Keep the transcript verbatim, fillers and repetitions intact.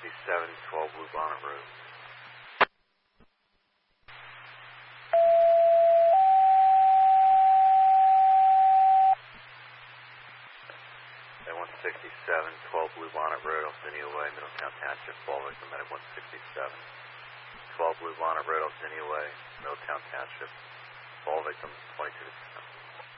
sixty-seven twelve Blue Bonnet Road. one sixty-seven twelve Blue Bonnet Road, Alcinia Way, Middletown Township, fall victim at one sixty-seven twelve Blue Bonnet Road, Alcinia Way, Middletown Township, fall victim twenty-two to ten.